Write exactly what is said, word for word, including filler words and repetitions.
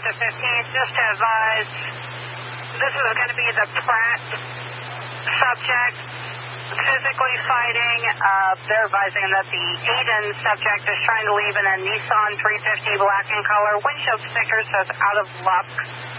to fifteen. Just to advise, this is going to be the Pratt subject physically fighting. Uh, they're advising that the Aiden subject is trying to leave in a Nissan three fifty black in color. Windshield sticker says out of luck.